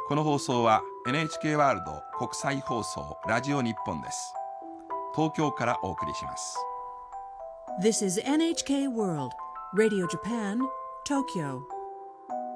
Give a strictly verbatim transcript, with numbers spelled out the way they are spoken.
この放送は エヌエイチケー ワールド国際放送ラジオ日本です。東京からお送りします。 This is エヌエイチケー World Radio Japan, Tokyo.